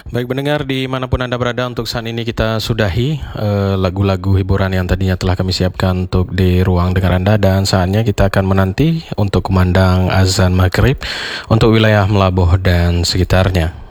Baik pendengar dimanapun Anda berada, untuk saat ini kita sudahi lagu-lagu hiburan yang tadinya telah kami siapkan untuk di ruang dengar Anda, dan saatnya kita akan menanti untuk kumandang azan maghrib untuk wilayah Melabuh dan sekitarnya.